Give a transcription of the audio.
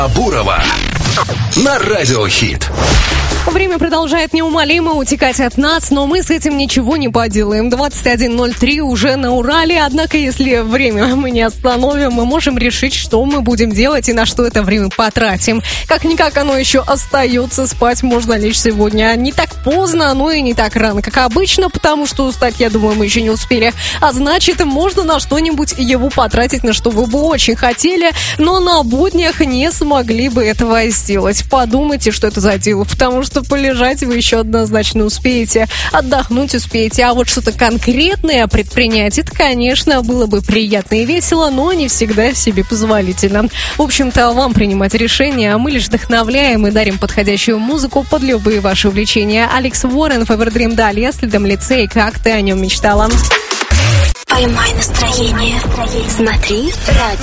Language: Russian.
Бурова на Радио Хит. Время продолжает неумолимо утекать от нас, но мы с этим ничего не поделаем. 21:03 уже на Урале, однако если время мы не остановим, мы можем решить, что мы будем делать и на что это время потратим. Как-никак оно еще остается, спать можно лишь сегодня. Не так поздно, но и не так рано, как обычно, потому что устать, я думаю, мы еще не успели. А значит, можно на что-нибудь его потратить, на что вы бы очень хотели, но на буднях не смогли бы этого сделать. Подумайте, что это за дело, потому что полежать вы еще однозначно успеете, отдохнуть успеете, а вот что-то конкретное предпринять, это, конечно, было бы приятно и весело, но не всегда себе позволительно. В общем-то, вам принимать решения, а мы лишь вдохновляем и дарим подходящую музыку под любые ваши увлечения. Алекс Уоррен, Fever Dream, далее, следом лицей, как ты о нем мечтала. Поймай настроение. Смотри радио.